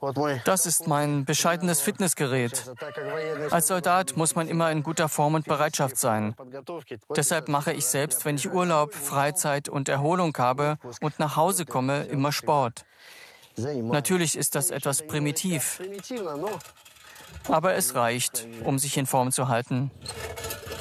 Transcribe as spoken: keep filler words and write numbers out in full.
Das ist mein bescheidenes Fitnessgerät. Als Soldat muss man immer in guter Form und Bereitschaft sein. Deshalb mache ich selbst, wenn ich Urlaub, Freizeit und Erholung habe und nach Hause komme, immer Sport. Natürlich ist das etwas primitiv, aber es reicht, um sich in Form zu halten.